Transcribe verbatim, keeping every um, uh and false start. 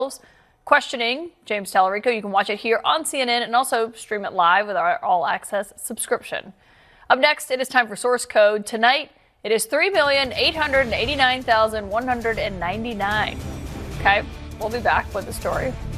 questioning James Tallarico. You can watch it here on C N N and also stream it live with our All Access subscription. Up next, it is time for Source Code. Tonight, it is three million eight hundred eighty-nine thousand one hundred ninety-nine. Okay, we'll be back with the story.